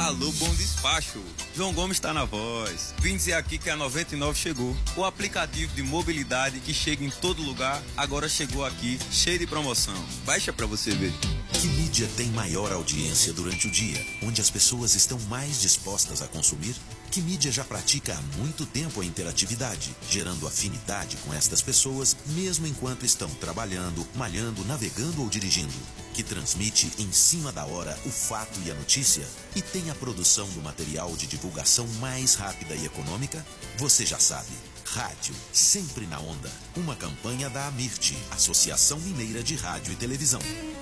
Alô, Bom Despacho. João Gomes está na voz. Vim dizer aqui que a 99 chegou. O aplicativo de mobilidade que chega em todo lugar, agora chegou aqui, cheio de promoção. Baixa pra você ver. Que mídia tem maior audiência durante o dia, onde as pessoas estão mais dispostas a consumir? Que mídia já pratica há muito tempo a interatividade, gerando afinidade com estas pessoas, mesmo enquanto estão trabalhando, malhando, navegando ou dirigindo? Que transmite em cima da hora o fato e a notícia e tem a produção do material de divulgação mais rápida e econômica? Você já sabe. Rádio, sempre na onda. Uma campanha da AMIRT, Associação Mineira de Rádio e Televisão.